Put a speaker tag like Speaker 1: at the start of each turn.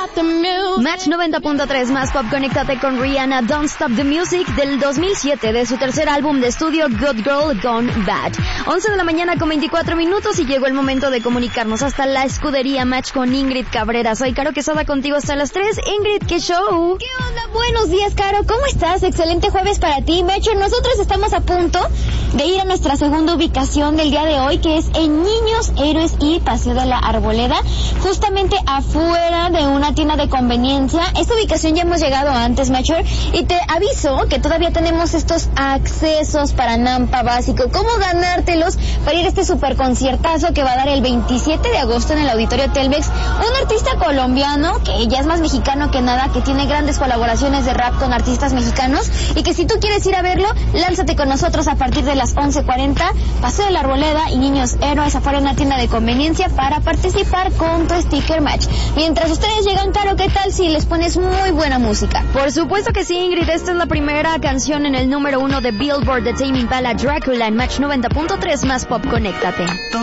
Speaker 1: Match 90.3 más pop, conéctate con Rihanna, Don't Stop the Music del 2007 de su tercer álbum de estudio Good Girl Gone Bad. 11 de la mañana con 24 minutos y llegó el momento de comunicarnos hasta la escudería Match con Ingrid Cabrera. Soy Caro Quesada contigo hasta las 3. Ingrid, ¿qué show?
Speaker 2: ¿Qué onda? Buenos días, Caro, ¿cómo estás? Excelente jueves para ti. Mecho, nosotros estamos a punto de ir a nuestra segunda ubicación del día de hoy, que es en Niños, Héroes y Paseo de la Arboleda, justamente afuera de una tienda de conveniencia. Esta ubicación ya hemos llegado antes, Mecho, y te aviso que todavía tenemos estos accesos para Nampa Básico. ¿Cómo ganártelos para ir a este super conciertazo que va a dar el 27 de agosto en el Auditorio Telmex? Un artista colombiano que ya es más mexicano que nada, que tiene grandes colaboraciones de rap con artistas mexicanos, y que si tú quieres ir a verlo, lánzate con nosotros a partir de las 11:40, Paseo de la Arboleda y Niños Héroes afuera de una tienda de conveniencia para participar con tu sticker match. Mientras ustedes llegan, Caro, ¿qué tal si les pones muy buena música?
Speaker 1: Por supuesto que sí, Ingrid. Esta es la primera canción en el número 1 de Billboard de Tame Impala, Dracula, en Match 90.3 más pop, conéctate.